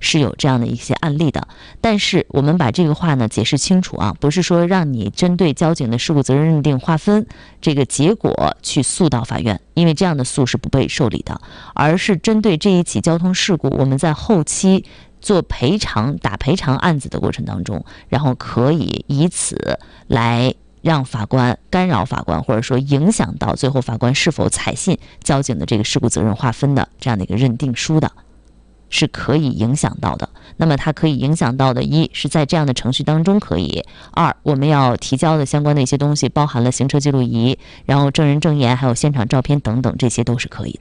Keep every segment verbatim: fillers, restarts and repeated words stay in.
是有这样的一些案例的。但是我们把这个话呢解释清楚啊，不是说让你针对交警的事故责任认定划分这个结果去诉到法院，因为这样的诉是不被受理的，而是针对这一起交通事故，我们在后期做赔偿打赔偿案子的过程当中，然后可以以此来让法官干扰法官，或者说影响到最后法官是否采信交警的这个事故责任划分的这样的一个认定书的，是可以影响到的。那么它可以影响到的，一是在这样的程序当中可以，二我们要提交的相关的一些东西包含了行车记录仪，然后证人证言，还有现场照片等等，这些都是可以的。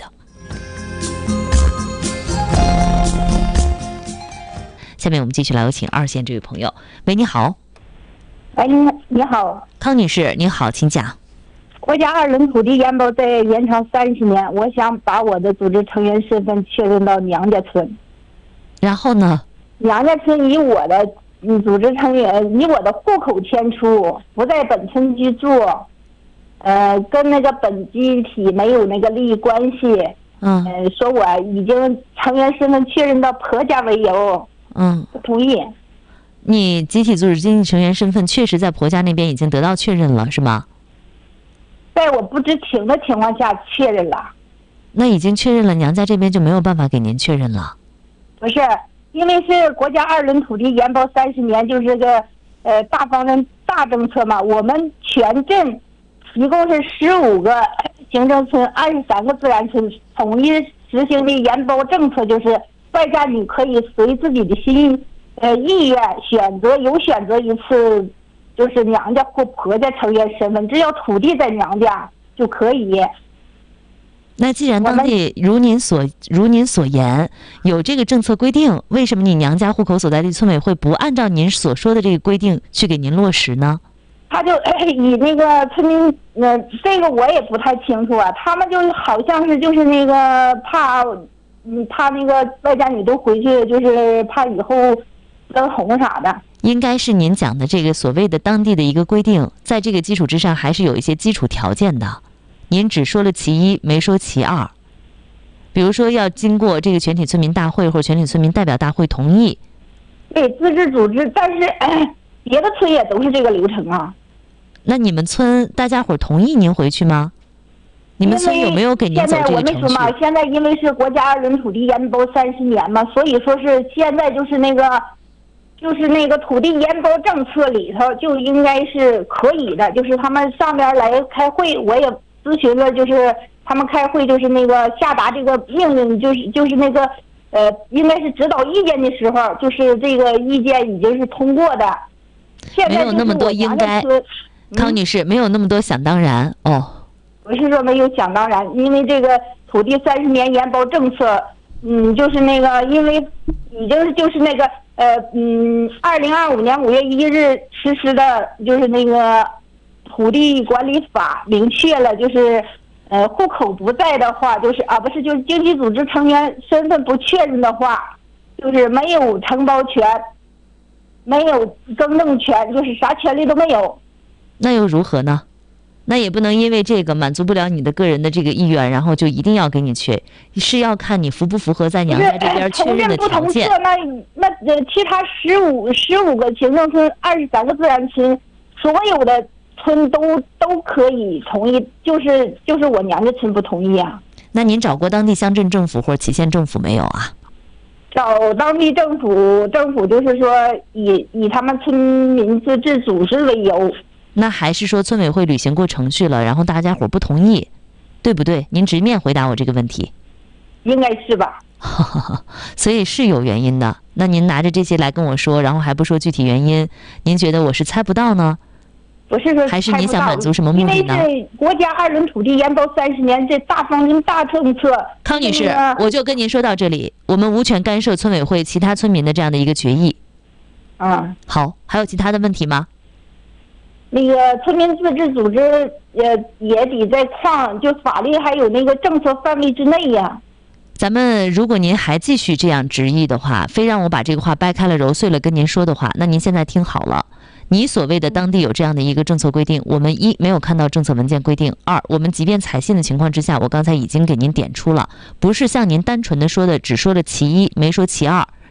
下面我们继续来有请二线这位朋友。喂，你好。 喂，你你好， 康女士，你好，请讲。 国家二轮土地研包在延长三十年，我想把我的组织成员身份确认到娘家村。 然后呢？ 娘家村以我的嗯组织成员以我的户口迁出，不在本村居住，呃，跟那个本集体没有那个利益关系。 嗯。 呃，说我已经成员身份确认到婆家为由。 嗯。 不同意。 你集体组织经济成员身份确实在婆家那边已经得到确认了，是吗？ 在我不知情的情况下确认了。 那已经确认了，娘家这边就没有办法给您确认了？ 不是，因为是国家二轮土地研包三十年，就是个呃大方针大政策嘛。我们全镇一共是十五个行政村，二十三个自然村，统一实行的研包政策就是外家女可以随自己的心呃，意愿选择有选择一次，就是娘家或婆家成员身份，只要土地在娘家就可以。 那既然当地如您所如您所言有这个政策规定，为什么你娘家户口所在地村委会不按照您所说的这个规定去给您落实呢？ 他就、哎、以那个村民，呃，这个我也不太清楚啊。他们就好像是就是那个怕，嗯，怕那个外家女都回去，就是怕以后。灯红啥的， 应该是您讲的这个所谓的当地的一个规定，在这个基础之上还是有一些基础条件的。您只说了其一，没说其二。比如说要经过这个全体村民大会或者全体村民代表大会同意。 对，自治组织，但是、哎、别的村也都是这个流程啊。 那你们村大家伙同意您回去吗？你们村有没有给您走这个程序？ 现在我没说嘛，现在因为是国家二轮土地研包三十年嘛，所以说是现在就是那个。就是那个土地研包政策里头就应该是可以的，就是他们上边来开会，我也咨询了，就是他们开会就是那个下达这个命令，就是就是那个呃，应该是指导意见的时候，就是这个意见已经是通过的。现在没有那么多应该，康女士、嗯、没有那么多想当然哦。 不是说没有想当然，因为这个土地三十年研包政策，嗯，就是那个因为已经就是那个。呃嗯，二零二五年五月一日实施的，就是那个土地管理法明确了，就是呃户口不在的话，就是啊不是就是经济组织成员身份不确认的话，就是没有承包权，没有更正权，就是啥权利都没有。 那又如何呢？那也不能因为这个满足不了你的个人的这个意愿，然后就一定要给你确，是要看你符不符合在娘家这边确认的条件。 那那呃，其他十五十五个行政村，二十三个自然村，所有的村都都可以同意，就是就是我娘家村不同意啊。 那您找过当地乡镇政府或者旗县政府没有啊？ 找当地政府，政府就是说以以他们村民自治组织为由。 那还是说村委会履行过程序了，然后大家伙不同意，对不对？您直面回答我这个问题。 应该是吧。 所以是有原因的。那您拿着这些来跟我说，然后还不说具体原因，您觉得我是猜不到呢？ 不是说还是你想满足什么目的呢？ 因为是国家二轮土地研包三十年，这大方针大政策。 康女士，我就跟您说到这里，我们无权干涉村委会其他村民的这样的一个决议。 嗯。 好，还有其他的问题吗？ 那个村民自治组织呃也得在框，就法律还有那个政策范围之内呀。 咱们如果您还继续这样执意的话，非让我把这个话掰开了揉碎了跟您说的话，那您现在听好了。你所谓的当地有这样的一个政策规定，我们一没有看到政策文件规定，二我们即便采信的情况之下，我刚才已经给您点出了，不是像您单纯的说的只说了其一没说其二，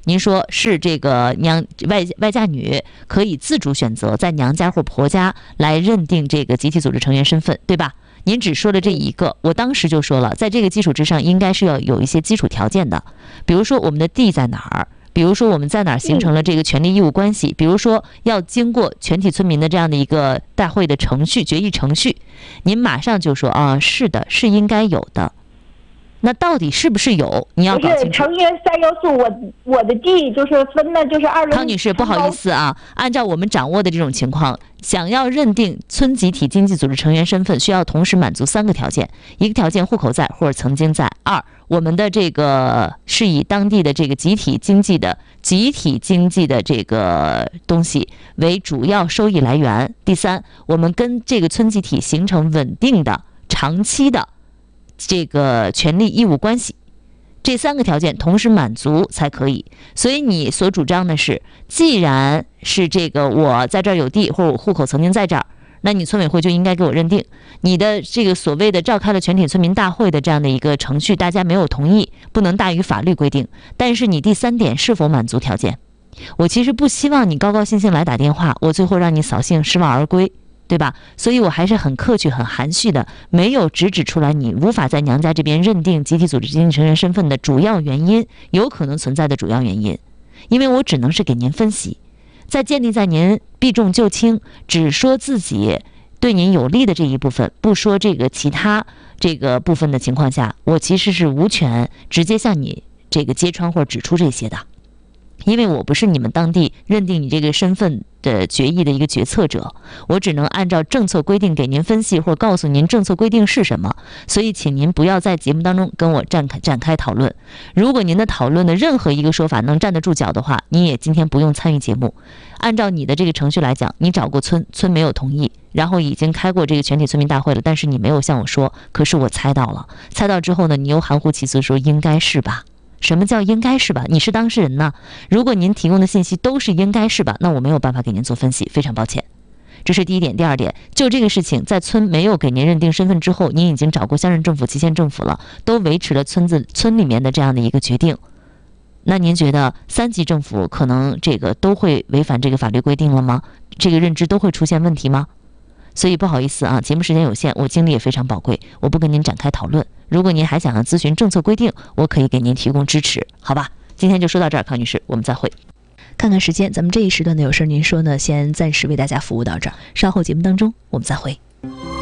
您说是这个娘外外嫁女可以自主选择在娘家或婆家来认定这个集体组织成员身份，对吧？您只说了这一个，我当时就说了，在这个基础之上，应该是要有一些基础条件的，比如说我们的地在哪儿，比如说我们在哪儿形成了这个权利义务关系，比如说要经过全体村民的这样的一个大会的程序、决议程序，您马上就说啊，是的，是应该有的。那到底是不是有？你要搞清楚。 成员三要素，我我的地就是分的就是二轮。 康女士，不好意思啊，按照我们掌握的这种情况，想要认定村集体经济组织成员身份，需要同时满足三个条件：一个条件户口在或者曾经在；二，我们的这个是以当地的这个集体经济的集体经济的这个东西为主要收益来源；第三，我们跟这个村集体形成稳定的、长期的这个权利义务关系，这三个条件同时满足才可以。所以你所主张的是，既然是这个我在这儿有地，或者我户口曾经在这儿，那你村委会就应该给我认定。你的这个所谓的召开了全体村民大会的这样的一个程序，大家没有同意，不能大于法律规定。但是你第三点是否满足条件？我其实不希望你高高兴兴来打电话，我最后让你扫兴失望而归，对吧？所以我还是很客气很含蓄的，没有直指出来你无法在娘家这边认定集体组织经济成员身份的主要原因，有可能存在的主要原因。因为我只能是给您分析，在建立在您避重就轻，只说自己对您有利的这一部分，不说这个其他这个部分的情况下，我其实是无权直接向你这个揭穿或者指出这些的。因为我不是你们当地认定你这个身份的决议的一个决策者，我只能按照政策规定给您分析或告诉您政策规定是什么。所以请您不要在节目当中跟我展开展开讨论。如果您的讨论的任何一个说法能站得住脚的话，你也今天不用参与节目。按照你的这个程序来讲，你找过村，村没有同意，然后已经开过这个全体村民大会了，但是你没有向我说，可是我猜到了，猜到之后呢，你又含糊其辞说应该是吧？什么叫应该是吧？你是当事人呢。如果您提供的信息都是应该是吧，那我没有办法给您做分析，非常抱歉。这是第一点。第二点，就这个事情，在村没有给您认定身份之后，您已经找过乡镇政府、旗县政府了，都维持了村子村里面的这样的一个决定。那您觉得三级政府可能这个都会违反这个法律规定了吗？这个认知都会出现问题吗？所以不好意思啊，节目时间有限，我精力也非常宝贵，我不跟您展开讨论。如果您还想要咨询政策规定，我可以给您提供支持，好吧？今天就说到这儿，康女士，我们再会。看看时间，咱们这一时段的有事您说呢，先暂时为大家服务到这儿，稍后节目当中我们再会。